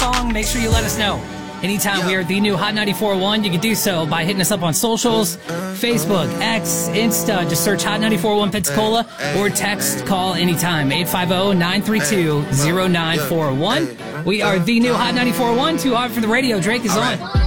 song, make sure you let us know. Anytime we are the new Hot 94.1, you can do so by hitting us up on socials, Facebook, X, Insta. Just search Hot 94.1 Pensacola or text, call anytime, 850-932-0941. We are the new Hot 94.1, too hot for the radio. Drake is on.